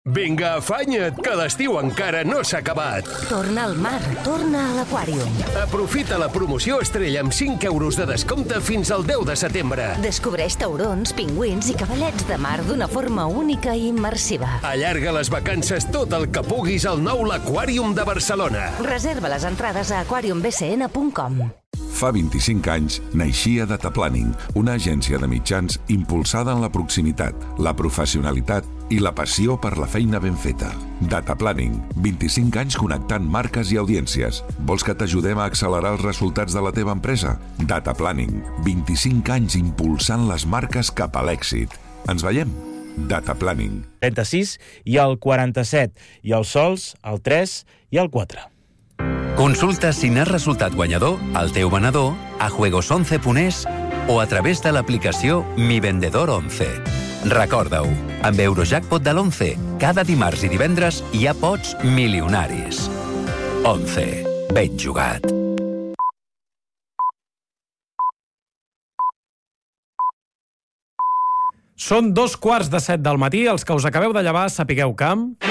Vinga, afanya't, que l'estiu encara no s'ha acabat. Torna al mar, torna a l'Aquàrium. Aprofita la promoció Estrella amb 5 euros de descompte fins al 10 de setembre. Descobreix taurons, pingüins i cavallets de mar d'una forma única i immersiva. Allarga les vacances tot el que puguis al nou l'Aquàrium de Barcelona. Reserva les entrades a aquariumbcn.com. Fa 25 anys naixia Data Planning, una agència de mitjans impulsada en la proximitat, la professionalitat i la passió per la feina ben feta. Data Planning, 25 anys connectant marques i audiències. Vols que t'ajudem a accelerar els resultats de la teva empresa? Data Planning, 25 anys impulsant les marques cap a l'èxit. Ens veiem? Data Planning. 36 i el 47, i els sols, el 3 i el 4. Consulta si n'has resultat guanyador al teu venedor, a juegos11.es o a través de l'aplicació Mi Vendedor 11. Recorda-ho, amb Eurojackpot de l'11, cada dimarts i divendres hi ha pots milionaris. 11. Ben jugat. Són 7:15 del matí, els que us acabeu de llevar sapigueu que...